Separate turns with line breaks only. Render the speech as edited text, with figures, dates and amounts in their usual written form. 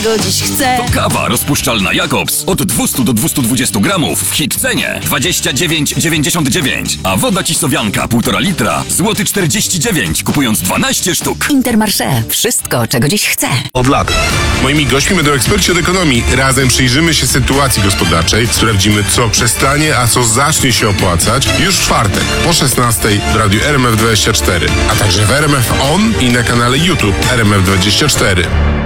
Go dziś chcę.
To kawa rozpuszczalna Jakobs od 200 do 220 gramów w hit cenie 29,99. A woda Cisowianka 1,5 litra złoty 49, kupując 12 sztuk.
Intermarché. Wszystko, czego dziś chcę.
Od lat. Moimi gośćmi będą eksperci od ekonomii. Razem przyjrzymy się sytuacji gospodarczej, sprawdzimy, co przestanie, a co zacznie się opłacać już w czwartek po 16 w radiu RMF24, a także w RMF On i na kanale YouTube RMF24.